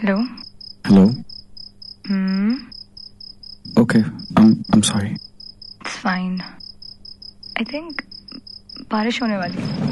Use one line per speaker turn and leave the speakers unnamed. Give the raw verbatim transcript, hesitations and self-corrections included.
Hello
hello
hmm
okay I am sorry
it's fine I think बारिश होने वाली है।